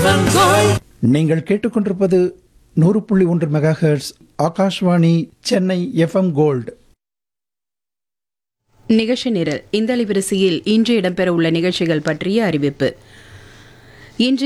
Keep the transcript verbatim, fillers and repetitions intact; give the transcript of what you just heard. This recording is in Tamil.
FM gold. நீங்கள் கேட்டுக்கொண்டிருப்பது நூறு புள்ளி ஒன்று mega hertz Akashvani Chennai FM gold. நிகழ்ச்சி நிரல் இந்த அலைவரிசையில் இன்று இடம்பெற உள்ள நிகழ்ச்சிகள் பற்றிய அறிவிப்பு. இன்று